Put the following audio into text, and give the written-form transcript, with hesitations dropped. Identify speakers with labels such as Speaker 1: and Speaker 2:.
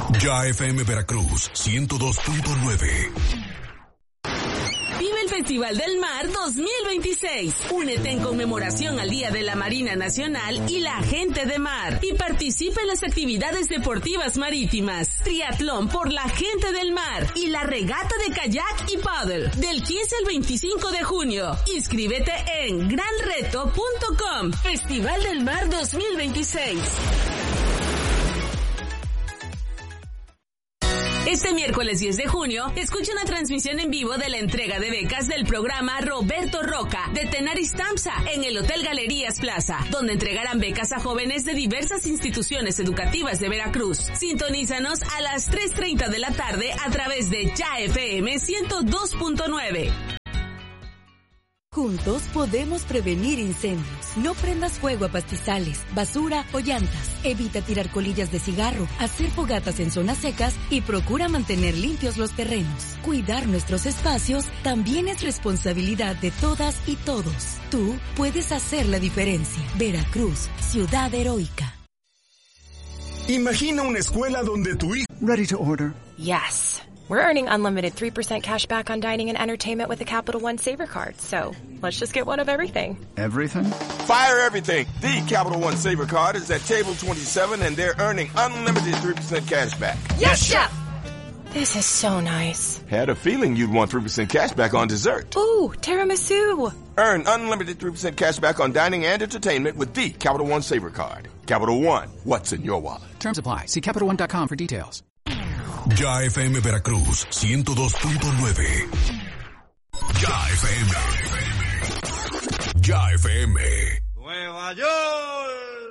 Speaker 1: Ya FM Veracruz 102.9.
Speaker 2: Vive el Festival del Mar 2026. Únete en conmemoración al Día de la Marina Nacional y la Gente de Mar. Y participa en las actividades deportivas marítimas. Triatlón por la Gente del Mar. Y la regata de kayak y paddle. Del 15 al 25 de junio. Inscríbete en granreto.com. Festival del Mar 2026. Este miércoles 10 de junio, escucha una transmisión en vivo de la entrega de becas del programa Roberto Roca de Tenaris Tamsa en el Hotel Galerías Plaza, donde entregarán becas a jóvenes de diversas instituciones educativas de Veracruz. Sintonízanos a las 3:30 de la tarde a través de Ya FM 102.9.
Speaker 3: Juntos podemos prevenir incendios. No prendas fuego a pastizales, basura o llantas. Evita tirar colillas de cigarro, hacer fogatas en zonas secas y procura mantener limpios los terrenos. Cuidar nuestros espacios también es responsabilidad de todas y todos. Tú puedes hacer la diferencia. Veracruz, ciudad heroica.
Speaker 1: Imagina una escuela donde tu hijo...
Speaker 4: Ready to order.
Speaker 5: Yes. We're earning unlimited 3% cash back on dining and entertainment with the Capital One Saver Card, so let's just get one of everything.
Speaker 4: Everything?
Speaker 6: Fire everything! The Capital One Saver Card is at table 27 and they're earning unlimited 3% cash back.
Speaker 5: Yes, Chef! This is so nice.
Speaker 6: Had a feeling you'd want 3% cash back on dessert.
Speaker 5: Ooh, tiramisu!
Speaker 6: Earn unlimited 3% cash back on dining and entertainment with the Capital One Saver Card. Capital One, what's in your wallet?
Speaker 7: Terms apply. See CapitalOne.com for details.
Speaker 1: Ya FM Veracruz 102.9. Ya FM. Ya FM.
Speaker 8: Nueva York.